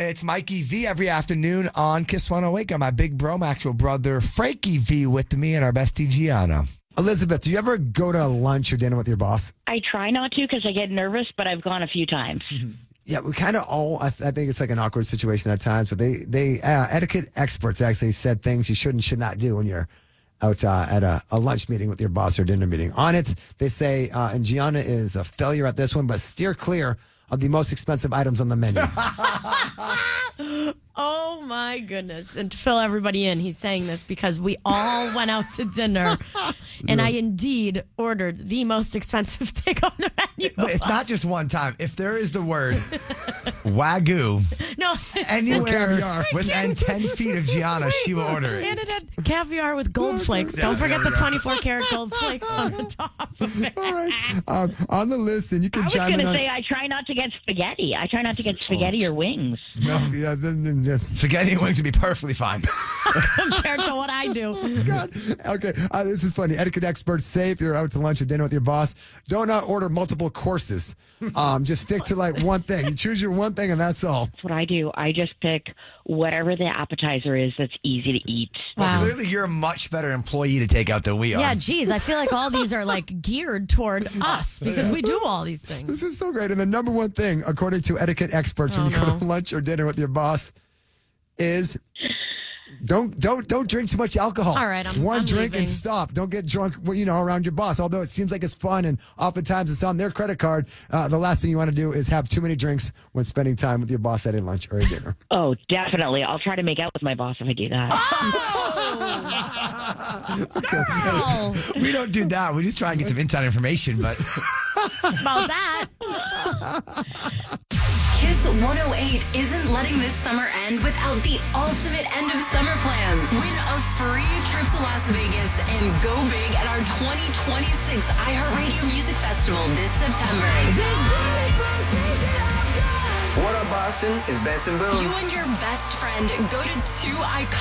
It's Mikey V every afternoon on Kiss 108. Got my big bro, my actual brother, Frankie V, with me and our bestie, Gianna. Elizabeth, do you ever go to lunch or dinner with your boss? I try not to because I get nervous, but I've gone a few times. Yeah, we kind of all, I think it's like an awkward situation at times, but they etiquette experts actually said things you should and should not do when you're out at a lunch meeting with your boss or dinner meeting. On it, they say, and Gianna is a failure at this one, but steer clear of the most expensive items on the menu. Oh my goodness. And to fill everybody in, he's saying this because we all went out to dinner and I indeed ordered the most expensive thing on the menu. But it's not just one time. If there is the word Wagyu No, anywhere within 10 feet of Gianna, she will order it. and it had caviar with gold flakes. Don't forget the 24 karat gold flakes on the top of it. All right. On the list, and you can I was chime going in to on... say I try not to get spaghetti. I try not to get spaghetti or wings. Yeah, Spaghetti and wings would be perfectly fine. Compared to what I do. God. Okay, this is funny. Etiquette experts say if you're out to lunch or dinner with your boss, don't order multiple courses. Just stick to like one thing. You choose your one thing and that's all. That's what I do. I just pick whatever the appetizer is that's easy to eat. Well, clearly you're a much better employee to take out than we are. Yeah, geez, I feel like all these are like geared toward us because we do all these things. This is so great. And the number one thing, according to etiquette experts, when you go to lunch or dinner with your boss, is don't drink too much alcohol. All right, one I'm drink leaving. and stop. Don't get drunk, around your boss. Although it seems like it's fun, and oftentimes it's on their credit card. The last thing you want to do is have too many drinks when spending time with your boss at a lunch or a dinner. Oh, definitely. I'll try to make out with my boss if I do that. Oh, We don't do that. We just try and get some inside information, but about that. Kiss 108 isn't letting this summer end without the ultimate end of summer plans. Win a free trip to Las Vegas and go big at our 2026 iHeartRadio Music Festival this September. What up, Boston? It's Benson Boone. You and your best friend go to 2 iconic